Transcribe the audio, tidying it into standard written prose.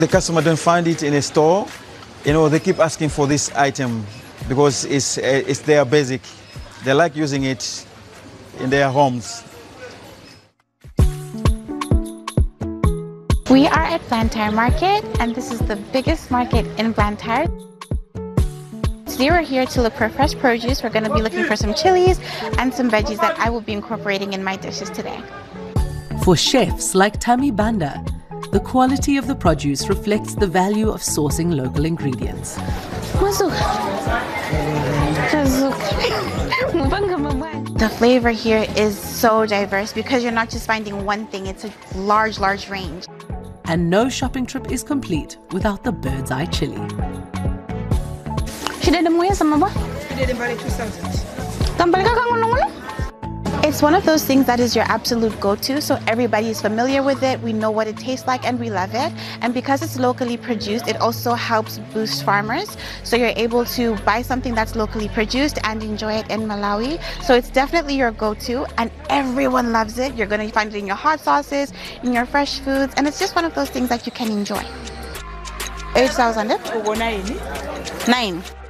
The customer don't find it in a store, they keep asking for this item because it's their basic. They like using it in their homes. We are at Blantyre Market, and this is the biggest market in Blantyre. Today we're here to look for fresh produce. We're going to be looking for some chilies and some veggies that I will be incorporating in my dishes today. For chefs like Tammy Banda, the quality of the produce reflects the value of sourcing local ingredients. The flavor here is so diverse because you're not just finding one thing, it's a large range. And no shopping trip is complete without the bird's eye chili. It's one of those things that is your absolute go-to, so everybody is familiar with it, we know what it tastes like, and we love it. And because it's locally produced, it also helps boost farmers, so you're able to buy something that's locally produced and enjoy it in Malawi. So it's definitely your go-to, and everyone loves it. You're going to find it in your hot sauces, in your fresh foods, and it's just one of those things that you can enjoy. 8,000? 9.